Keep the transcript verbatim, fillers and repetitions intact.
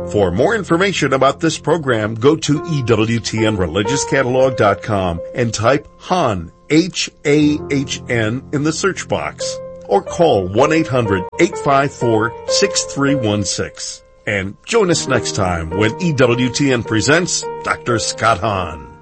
For more information about this program, go to E W T N religious catalog dot com and type Hahn, H A H N, in the search box. Or call one eight hundred eight five four six three one six. And join us next time when E W T N presents Doctor Scott Hahn.